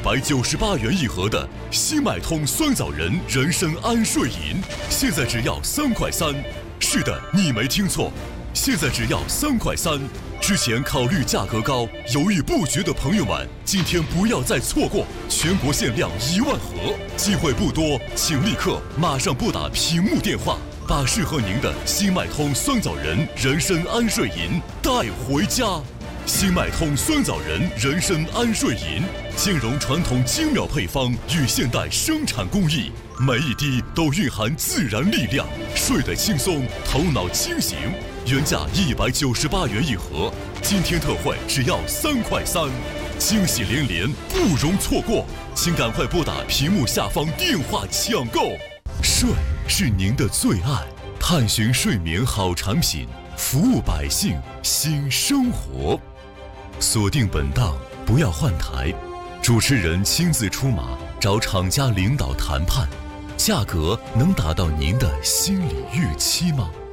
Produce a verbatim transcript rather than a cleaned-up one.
百九十八元一盒的新买通酸枣仁人参安睡饮，现在只要三块三。是的，你没听错，现在只要三块三。之前考虑价格高、犹豫不决的朋友们，今天不要再错过，全国限量一万盒，机会不多，请立刻马上拨打屏幕电话，把适合您的新麦通酸枣仁人参安睡饮带回家。新麦通酸枣仁人参安睡饮兼容传统精妙配方与现代生产工艺，每一滴都蕴含自然力量，睡得轻松，头脑清醒。原价一百九十八元一盒，今天特惠只要三块三，惊喜连连，不容错过，请赶快拨打屏幕下方电话抢购。睡是您的最爱，探寻睡眠好产品，服务百姓新生活。锁定本档，不要换台，主持人亲自出马，找厂家领导谈判，价格能达到您的心理预期吗？